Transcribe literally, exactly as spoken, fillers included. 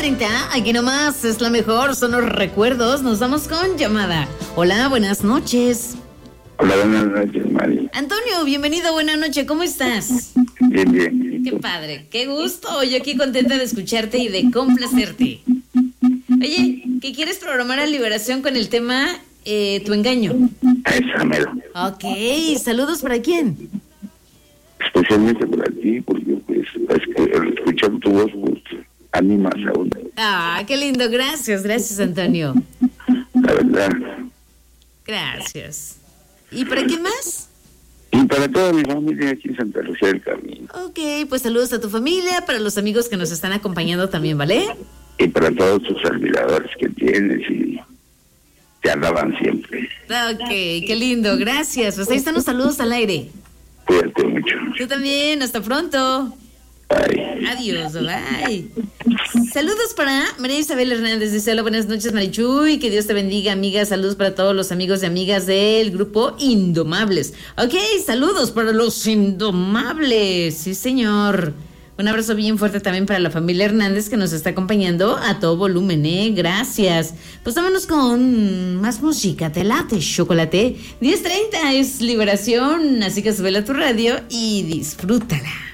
treinta, aquí nomás es la mejor, son los recuerdos. Nos vamos con llamada. Hola, buenas noches. Hola, buenas noches, Mari. Antonio, bienvenido, buenas noches, ¿cómo estás? Bien, bien. Qué padre, qué gusto. Yo aquí contenta de escucharte y de complacerte. Oye, ¿qué quieres programar a Liberación con el tema eh, Tu Engaño? Esa mero. Ok, ¿saludos para quién? Especialmente para ti, porque pues, es que al escuchar tu voz, pues, animas a uno. Ah, qué lindo, gracias, gracias Antonio. La verdad. Gracias. ¿Y para quién más? Y para toda mi familia aquí en Santa Lucía del Camino. Ok, pues saludos a tu familia, para los amigos que nos están acompañando también, ¿vale? Y para todos tus admiradores que tienes y te alaban siempre. Ok, qué lindo, gracias. Pues ahí están los saludos al aire. Cuídate mucho. Tú también, hasta pronto. Bye. Adiós, bye. Saludos para María Isabel Hernández, dice hola, buenas noches Marichuy, que Dios te bendiga, amiga. Saludos para todos los amigos y amigas del grupo Indomables. Ok, saludos para los Indomables, sí señor. Un abrazo bien fuerte también para la familia Hernández que nos está acompañando a todo volumen, ¿eh? Gracias. Pues vámonos con más música, te late, chocolate. diez treinta es Liberación, así que súbela a tu radio y disfrútala.